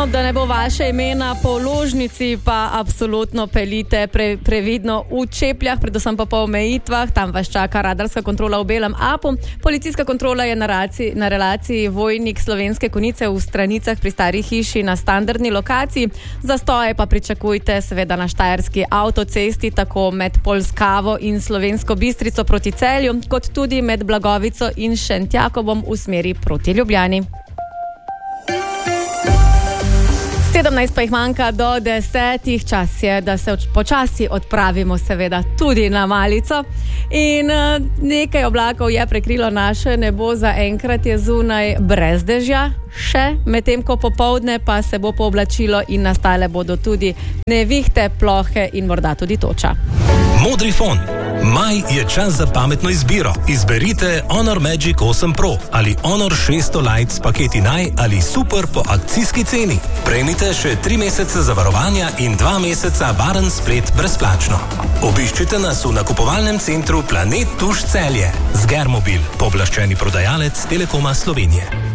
No, da ne bo vaše ime na položnici, pa absolutno peljite previdno v čepljah, predvsem pa po omejitvah. Tam vas čaka radarska kontrola v Belem Apu. Policijska kontrola je na relaciji Vojnik Slovenske Konjice v Stranicah pri Stari hiši na standardni lokaciji. Zastoje pa pričakujte seveda na štajerski avtocesti, tako med Polskavo in Slovensko Bistrico proti Celju, kot tudi med Blagovico in Šentjakobom v smeri proti Ljubljani. 17 pa jih manjka do 10. Čas je, da se počasi odpravimo seveda tudi na malico. In nekaj oblakov je prekrilo naše nebo, zaenkrat je zunaj brez dežja še, medtem ko popoldne pa se bo pooblačilo in nastale bodo tudi nevihte, plohe in morda tudi toča. Modrifon. Maj je čas za pametno izbiro. Izberite Honor Magic 8 Pro ali Honor 600 Lite s paketi naj ali super po akcijski ceni. Prejmite še 3 mesece zavarovanja in 2 meseca varen splet brezplačno. Obiščite nas v nakupovalnem centru Planet Tuš Celje. Zgermobil, pooblaščeni prodajalec Telekoma Slovenije.